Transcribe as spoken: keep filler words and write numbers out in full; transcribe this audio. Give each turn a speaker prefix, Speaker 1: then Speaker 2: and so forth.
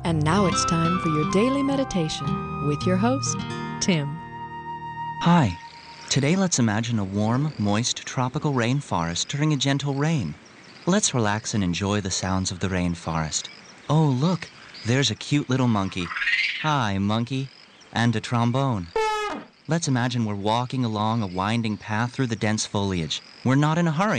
Speaker 1: And now it's time for your daily meditation with your host, Tim.
Speaker 2: Hi. Today let's imagine a warm, moist, tropical rainforest during a gentle rain. Let's relax and enjoy the sounds of the rainforest. Oh, look, there's a cute little monkey. Hi, monkey. And a trombone. Let's imagine we're walking along a winding path through the dense foliage. We're not in a hurry.